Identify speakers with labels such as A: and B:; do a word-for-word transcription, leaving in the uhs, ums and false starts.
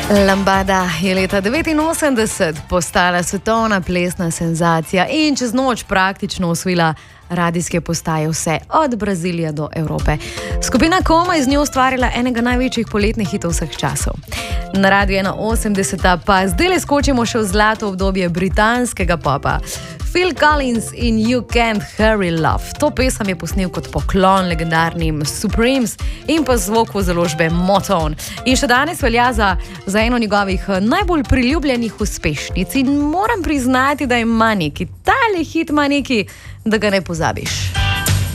A: Lambada je leta devetinosemdeset postala svetovna plesna senzacija in čez noč praktično osvojila radijske postaje vse od Brazilije do Evrope. Skupina Koma je z njo ustvarila enega največjih poletnih hitov vseh časov. Na Radiu ena osemdeseta pa zdaj skočimo še v zlato obdobje britanskega popa. Phil Collins in You Can't Hurry Love. To pesem je posnel kot poklon legendarnim Supremes in pa zvoku založbe Motown. In še danes velja za, za eno njegovih najbolj priljubljenih uspešnic in moram priznati, da ima neki, tale hit ima neki, da ga ne pozabiš.